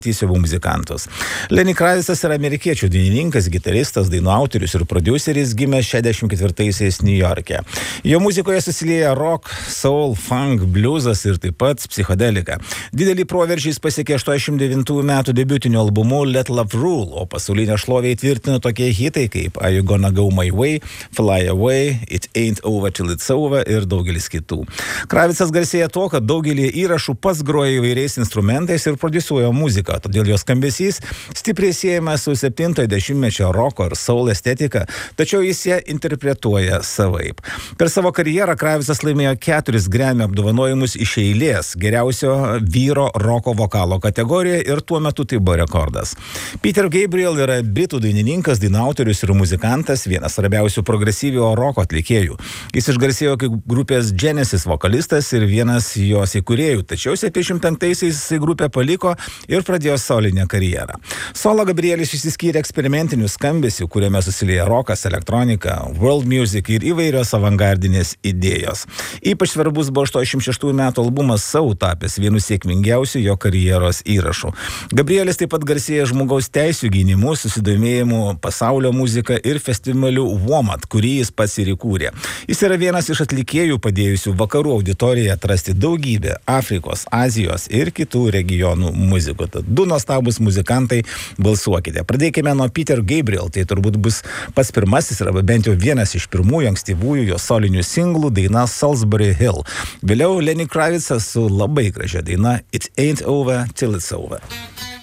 Tysiovų muzikantus. Lenny Kravicas yra amerikiečių dainininkas, gitaristas, dainų autorius ir prodiuseris, gimęs 64-aisiais New York'e. Jo muzikoje susilieja rock, soul, funk, bluesas ir taip pat psichodelika. Didelį proveržį jis pasiekė 89 metų debiutiniu albumu Let Love Rule, o pasaulinę šlovę įtvirtino tokie hitai kaip Are You Gonna Go My Way, Fly Away, It Ain't Over Till It's Over ir daugelis kitų. Kravicas garsėja to, kad daugelį įrašų pats groja įvairiais instrumentais ir prodiusuoja muziką. Todėl jos skambesys stipriai siejamas su 70-mečio roko ir soul estetika, tačiau jis ją interpretuoja savaip. Per savo karjerą Kravicas laimėjo 4 Grammy apdovanojimus iš eilės geriausio vyro roko vokalo kategorijoje ir tuo metu tai buvo rekordas. Peter Gabriel yra britų dainininkas, dainų autorius ir muzikantas, vienas svarbiausių progresyvio roko atlikėjų. Jis išgarsėjo kaip grupės Genesis vokalistas ir vienas jos įkūrėjų, tačiau 75-aisiais grupę paliko ir pradėjo solinę karjerą. Solo Gabrielis išsiskyrė eksperimentinių skambesių, kuriame susilieja rokas, elektronika, world music ir įvairios avangardinės idėjos. Ypač svarbus buvo 86 metų albumas Sau, tapęs vienu sėkmingiausių jo karjeros įrašų. Gabrielis taip pat garsėja žmogaus teisių gynimu, susidomėjimu pasaulio muzika ir festivaliu WOMAD, kurį jis pats ir įkūrė. Jis yra vienas iš atlikėjų padėjusių vakarų auditorijai atrasti daugybę Afrikos, Azijos ir kitų regionų muzikų. Du nuostabus muzikantai, balsuokite. Pradėkime nuo Peter Gabriel, tai turbūt bus pats pirmasis, arba bent jau vienas iš pirmųjų ankstyvųjų jo solinių singlų, daina Salisbury Hill. Vėliau Lenny Kravicas su labai gražia daina It Ain't Over Till It's Over.